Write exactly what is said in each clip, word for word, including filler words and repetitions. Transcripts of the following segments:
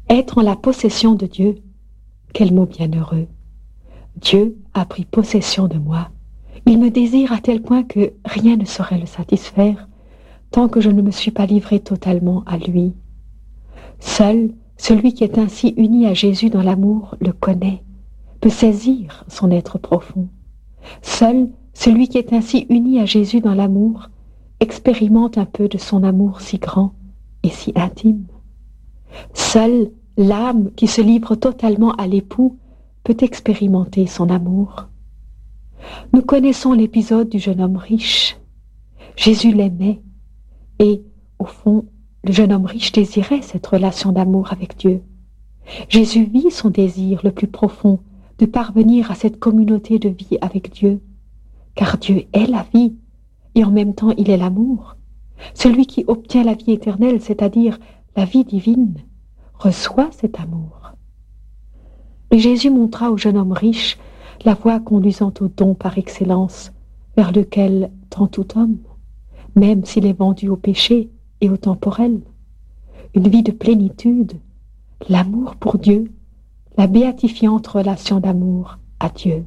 Être en la possession de Dieu, quel mot bienheureux. Dieu a pris possession de moi. Il me désire à tel point que rien ne saurait le satisfaire, tant que je ne me suis pas livré totalement à lui. Seul celui qui est ainsi uni à Jésus dans l'amour le connaît, peut saisir son être profond. Seul celui qui est ainsi uni à Jésus dans l'amour expérimente un peu de son amour si grand et si intime. Seule l'âme qui se livre totalement à l'époux peut expérimenter son amour. Nous connaissons l'épisode du jeune homme riche. Jésus l'aimait et, au fond, le jeune homme riche désirait cette relation d'amour avec Dieu. Jésus vit son désir le plus profond de parvenir à cette communauté de vie avec Dieu, car Dieu est la vie et en même temps il est l'amour. Celui qui obtient la vie éternelle, c'est-à-dire la vie divine, reçoit cet amour. Et Jésus montra au jeune homme riche la voie conduisant au don par excellence, vers lequel tend tout homme, même s'il est vendu au péché et au temporel. Une vie de plénitude, l'amour pour Dieu, la béatifiante relation d'amour à Dieu.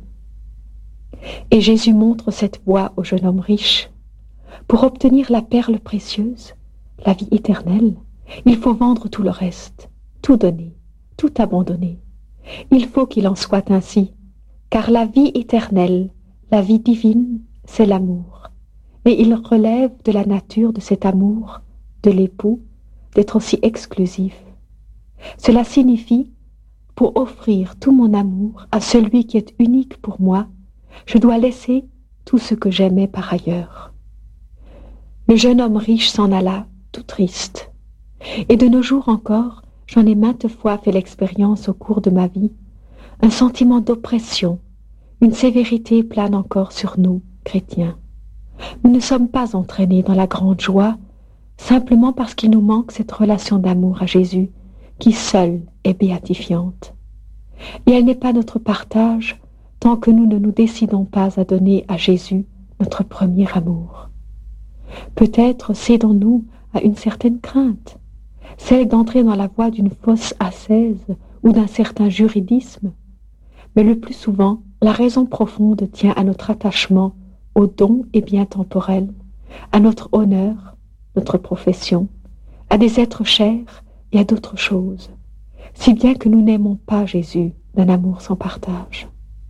Et Jésus montre cette voie au jeune homme riche. Pour obtenir la perle précieuse, la vie éternelle, il faut vendre tout le reste, tout donner, tout abandonner. Il faut qu'il en soit ainsi, car la vie éternelle, la vie divine, c'est l'amour. Et il relève de la nature de cet amour, de l'époux, d'être aussi exclusif. Cela signifie, pour offrir tout mon amour à celui qui est unique pour moi, je dois laisser tout ce que j'aimais par ailleurs. Le jeune homme riche s'en alla, tout triste. Et de nos jours encore, j'en ai maintes fois fait l'expérience au cours de ma vie. Un sentiment d'oppression, une sévérité plane encore sur nous, chrétiens. Nous ne sommes pas entraînés dans la grande joie, simplement parce qu'il nous manque cette relation d'amour à Jésus, qui seule est béatifiante. Et elle n'est pas notre partage tant que nous ne nous décidons pas à donner à Jésus notre premier amour. Peut-être cédons-nous à une certaine crainte, celle d'entrer dans la voie d'une fausse ascèse ou d'un certain juridisme, mais le plus souvent, la raison profonde tient à notre attachement aux dons et biens temporels, à notre honneur, notre profession, à des êtres chers et à d'autres choses, si bien que nous n'aimons pas Jésus d'un amour sans partage.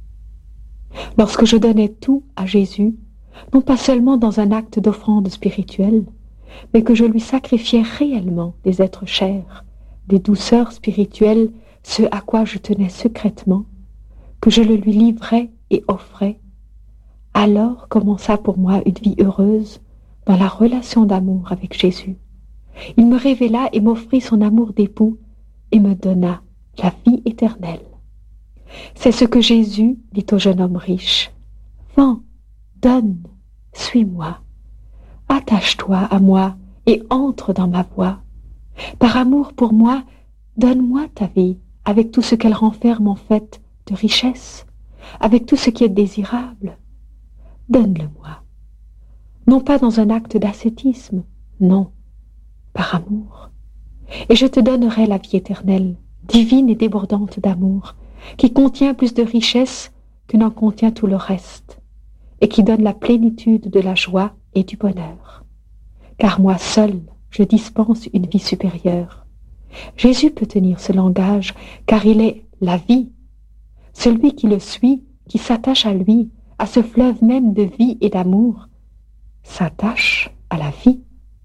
Lorsque je donnais tout à Jésus, non pas seulement dans un acte d'offrande spirituelle, mais que je lui sacrifiais réellement des êtres chers, des douceurs spirituelles, ce à quoi je tenais secrètement, que je le lui livrais et offrais, alors commença pour moi une vie heureuse dans la relation d'amour avec Jésus. Il me révéla et m'offrit son amour d'époux et me donna la vie éternelle. C'est ce que Jésus dit au jeune homme riche. Vends, donne, suis-moi. Attache-toi à moi et entre dans ma voie. Par amour pour moi, donne-moi ta vie avec tout ce qu'elle renferme en fait de richesse, avec tout ce qui est désirable. Donne-le-moi. Non pas dans un acte d'ascétisme, non, par amour. Et je te donnerai la vie éternelle, divine et débordante d'amour, qui contient plus de richesse que n'en contient tout le reste, et qui donne la plénitude de la joie et du bonheur. Car moi seul, je dispense une vie supérieure. Jésus peut tenir ce langage, car il est la vie. Celui qui le suit, qui s'attache à lui, à ce fleuve même de vie et d'amour, s'attache à la vie.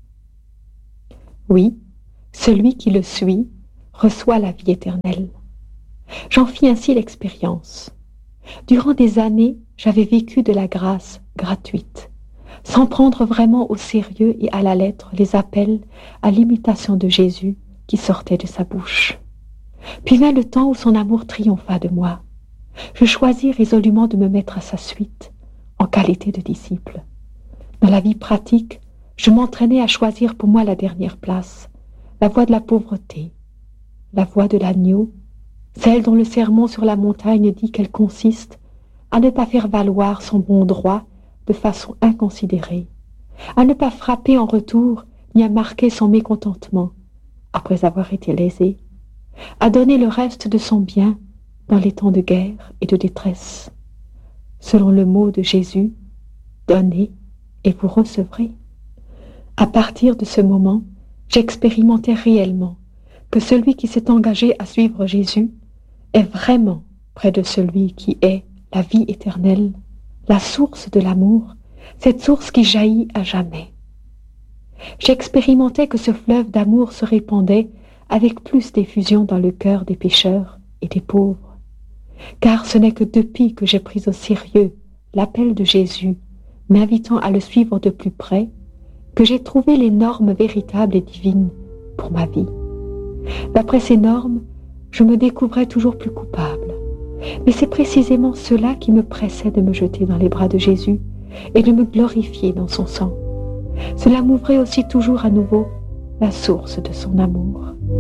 Oui, celui qui le suit reçoit la vie éternelle. J'en fis ainsi l'expérience. Durant des années, j'avais vécu de la grâce gratuite, sans prendre vraiment au sérieux et à la lettre les appels à l'imitation de Jésus qui sortaient de sa bouche. Puis vint le temps où son amour triompha de moi. Je choisis résolument de me mettre à sa suite, en qualité de disciple. Dans la vie pratique, je m'entraînais à choisir pour moi la dernière place, la voie de la pauvreté, la voie de l'agneau, celle dont le sermon sur la montagne dit qu'elle consiste à ne pas faire valoir son bon droit de façon inconsidérée, à ne pas frapper en retour ni à marquer son mécontentement après avoir été lésé, à donner le reste de son bien dans les temps de guerre et de détresse. Selon le mot de Jésus, donnez et vous recevrez. À partir de ce moment, j'expérimentais réellement que celui qui s'est engagé à suivre Jésus est vraiment près de celui qui est la vie éternelle, la source de l'amour, cette source qui jaillit à jamais. J'expérimentais que ce fleuve d'amour se répandait avec plus d'effusion dans le cœur des pécheurs et des pauvres, car ce n'est que depuis que j'ai pris au sérieux l'appel de Jésus, m'invitant à le suivre de plus près, que j'ai trouvé les normes véritables et divines pour ma vie. D'après ces normes, je me découvrais toujours plus coupable. Mais c'est précisément cela qui me pressait de me jeter dans les bras de Jésus et de me glorifier dans son sang. Cela m'ouvrait aussi toujours à nouveau la source de son amour.